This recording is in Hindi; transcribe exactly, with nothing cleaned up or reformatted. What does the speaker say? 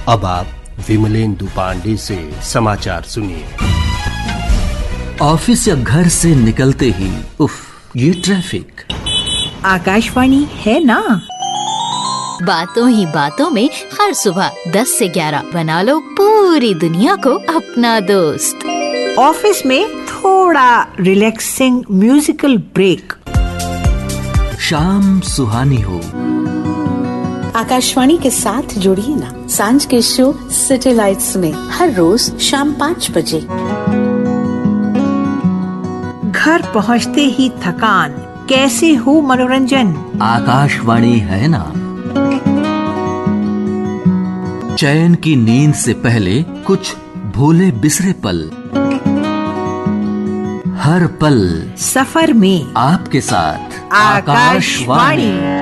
अब आप विमलेंदु पांडे से समाचार सुनिए। ऑफिस या घर से निकलते ही उफ, ये ट्रैफिक। आकाशवाणी है ना। बातों ही बातों में हर सुबह दस से ग्यारह बना लो पूरी दुनिया को अपना दोस्त। ऑफिस में थोड़ा रिलैक्सिंग म्यूजिकल ब्रेक। शाम सुहानी हो। आकाशवाणी के साथ जुड़िए ना, सांझ के शो सैटेलाइट्स में हर रोज शाम पाँच बजे। घर पहुँचते ही थकान, कैसे हो मनोरंजन? आकाशवाणी है ना। चैन की नींद से पहले कुछ भूले बिसरे पल, हर पल सफर में आपके साथ आकाशवाणी।